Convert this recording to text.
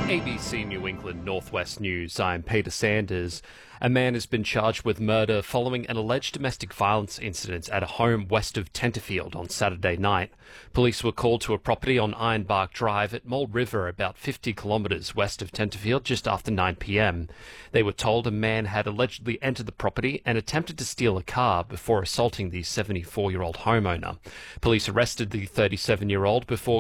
ABC New England Northwest News. I'm Peter Sanders. A man has been charged with murder following an alleged domestic violence incident at a home west of Tenterfield on Saturday night. Police were called to a property on Ironbark Drive at Mole River, about 50 kilometres west of Tenterfield, just after 9 p.m. They were told a man had allegedly entered the property and attempted to steal a car before assaulting the 74-year-old homeowner. Police arrested the 37-year-old before